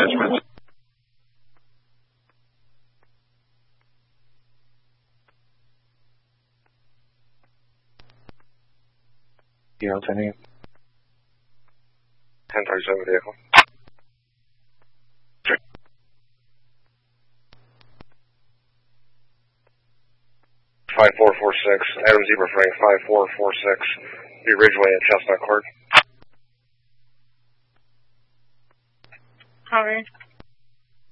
Acknowledgement. You know, 10 1037 vehicle. 5446, Adam Zebra Frank 5446, the Ridgeway at Chestnut Court. Alright.